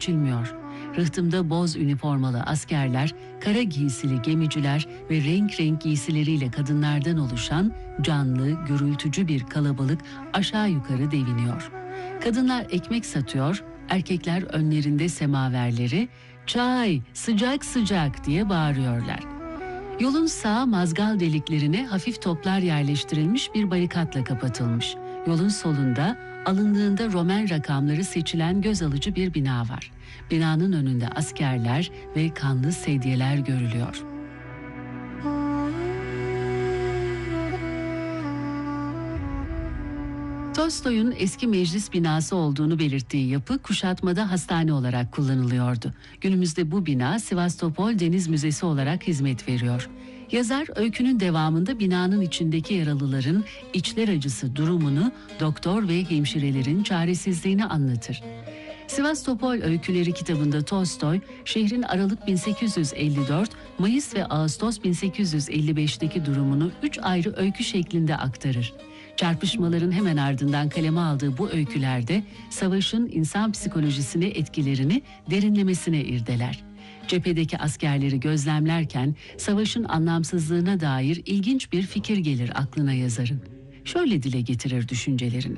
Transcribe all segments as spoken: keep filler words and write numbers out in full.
geçilmiyor. Rıhtımda boz üniformalı askerler, kara giysili gemiciler ve renk renk giysileriyle kadınlardan oluşan canlı, gürültücü bir kalabalık aşağı yukarı deviniyor. Kadınlar ekmek satıyor, erkekler önlerinde semaverleri, "Çay, sıcak sıcak" diye bağırıyorlar. Yolun sağ mazgal deliklerine hafif toplar yerleştirilmiş bir barikatla kapatılmış. Yolun solunda alındığında Roman rakamları seçilen göz alıcı bir bina var. Binanın önünde askerler ve kanlı sedyeler görülüyor. Tolstoy'un eski meclis binası olduğunu belirttiği yapı kuşatmada hastane olarak kullanılıyordu. Günümüzde bu bina Sivastopol Deniz Müzesi olarak hizmet veriyor. Yazar öykünün devamında binanın içindeki yaralıların içler acısı durumunu, doktor ve hemşirelerin çaresizliğini anlatır. Sivastopol Öyküleri kitabında Tolstoy, şehrin Aralık bin sekiz yüz elli dört, Mayıs ve Ağustos bin sekiz yüz elli beş'teki durumunu üç ayrı öykü şeklinde aktarır. Çarpışmaların hemen ardından kaleme aldığı bu öykülerde savaşın insan psikolojisine etkilerini derinlemesine irdeler. Cephedeki askerleri gözlemlerken savaşın anlamsızlığına dair ilginç bir fikir gelir aklına yazarın. Şöyle dile getirir düşüncelerini.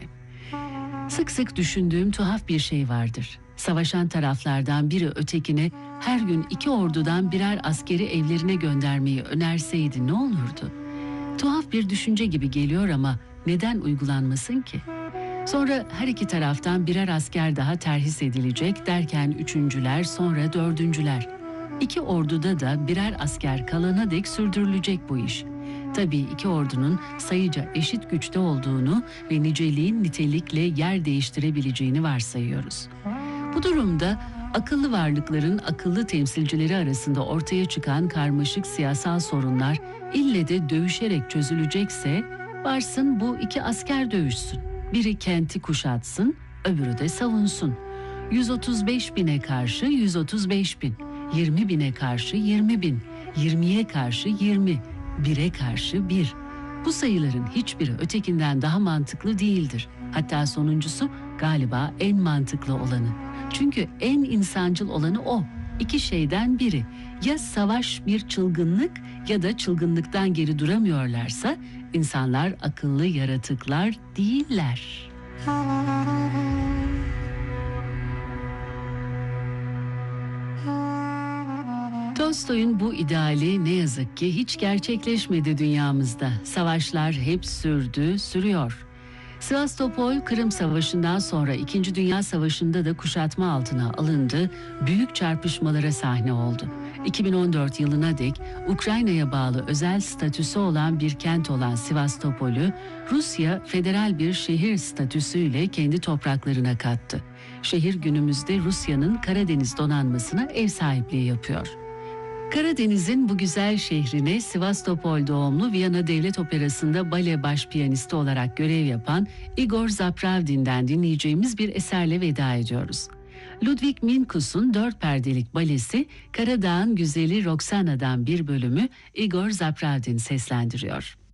Sık sık düşündüğüm tuhaf bir şey vardır. Savaşan taraflardan biri ötekine her gün iki ordudan birer askeri evlerine göndermeyi önerseydi ne olurdu? Tuhaf bir düşünce gibi geliyor ama neden uygulanmasın ki? Sonra her iki taraftan birer asker daha terhis edilecek derken üçüncüler, sonra dördüncüler. İki orduda da birer asker kalana dek sürdürülecek bu iş. Tabii iki ordunun sayıca eşit güçte olduğunu ve niceliğin nitelikle yer değiştirebileceğini varsayıyoruz. Bu durumda akıllı varlıkların akıllı temsilcileri arasında ortaya çıkan karmaşık siyasal sorunlar ille de dövüşerek çözülecekse varsın bu iki asker dövüşsün. Biri kenti kuşatsın, öbürü de savunsun. yüz otuz beş bine karşı yüz otuz beş bin, yirmi bine karşı yirmi bin, yirmiye karşı yirmi, bire karşı bir. Bu sayıların hiçbiri ötekinden daha mantıklı değildir. Hatta sonuncusu galiba en mantıklı olanı. Çünkü en insancıl olanı o. İki şeyden biri. Ya savaş bir çılgınlık ya da çılgınlıktan geri duramıyorlarsa insanlar akıllı yaratıklar değiller. Tolstoy'un bu ideali ne yazık ki hiç gerçekleşmedi dünyamızda. Savaşlar hep sürdü, sürüyor. Sivastopol, Kırım Savaşı'ndan sonra İkinci Dünya Savaşı'nda da kuşatma altına alındı, büyük çarpışmalara sahne oldu. iki bin on dört yılına dek Ukrayna'ya bağlı özel statüsü olan bir kent olan Sivastopol'ü Rusya federal bir şehir statüsüyle kendi topraklarına kattı. Şehir günümüzde Rusya'nın Karadeniz donanmasına ev sahipliği yapıyor. Karadeniz'in bu güzel şehrine Sivastopol doğumlu Viyana Devlet Operası'nda bale baş piyanisti olarak görev yapan Igor Zapravdin'den dinleyeceğimiz bir eserle veda ediyoruz. Ludwig Minkus'un dört perdelik balesi Karadağ'ın güzeli Roxana'dan bir bölümü Igor Zapravdin seslendiriyor.